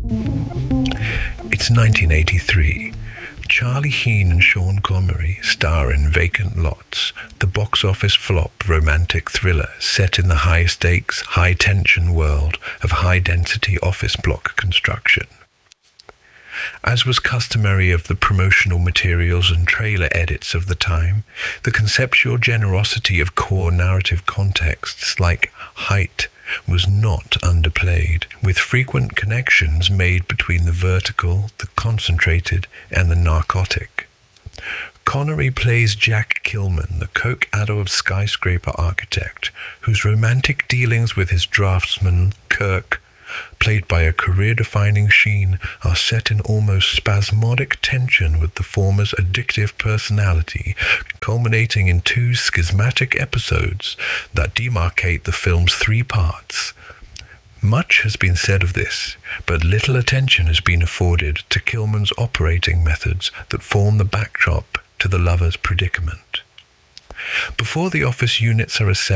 It's 1983. Charlie Sheen and Sean Connery star in Vacant Lots, the box office flop romantic thriller set in the high-stakes, high-tension world of high-density office block construction. As was customary of the promotional materials and trailer edits of the time, the conceptual generosity of core narrative contexts like height was not underplayed, with frequent connections made between the vertical, the concentrated, and the narcotic. Connery plays Jack Kilman, the coke adder of skyscraper architect, whose romantic dealings with his draftsman, Kirk, played by a career-defining Sheen, are set in almost spasmodic tension with the former's addictive personality, culminating in 2 schismatic episodes that demarcate the film's 3 parts. Much has been said of this, but little attention has been afforded to Kilman's operating methods that form the backdrop to the lover's predicament. Before the office units are assembled,